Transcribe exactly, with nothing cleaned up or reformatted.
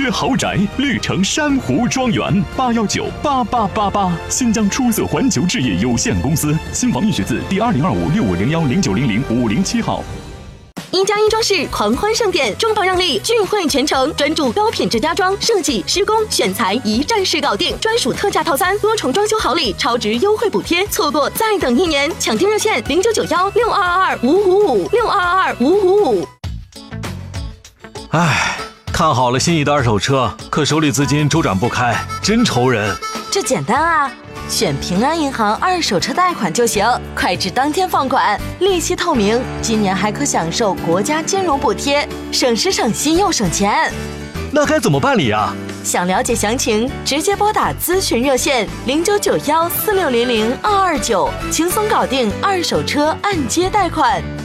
约豪宅绿城珊瑚庄园，八幺九八八八八。新疆出色环球置业有限公司，新房预选字第二零二五六五零幺零九零零五零七号。 一加一装饰狂欢盛典，重磅让利，聚会全程，专注高品质家装设计、施工、选材，一站式搞定，专属特价套餐，多重装修好礼，超值优惠补贴，错过再等一年，抢订热线零九九幺六二二二五五五六二二二五五五。 唉，看好了心仪的二手车，可手里资金周转不开，真愁人。 这简单啊，选平安银行二手车贷款就行，快至当天放款，利息透明，今年还可享受国家金融补贴，省时省心又省钱。 那该怎么办理啊？ 想了解详情，直接拨打咨询热线零九九幺四六零零二二九，轻松搞定二手车按揭贷款。